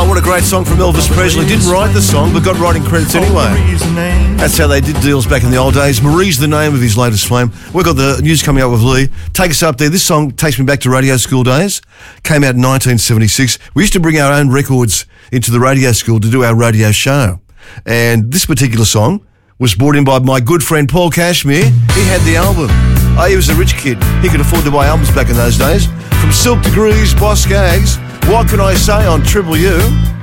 Oh, what a great song from Elvis Presley. Didn't write the song, but got writing credits anyway. That's how they did deals back in the old days. Marie's the name of his latest flame. We've got the news coming up with Lee. Take us up there. This song takes me back to radio school days. Came out in 1976. We used to bring our own records into the radio school to do our radio show. And this particular song was brought in by my good friend Paul Cashmere. He had the album. Oh, he was a rich kid. He could afford to buy albums back in those days. From Silk Degrees, Boss Gags, What Can I Say on Triple U?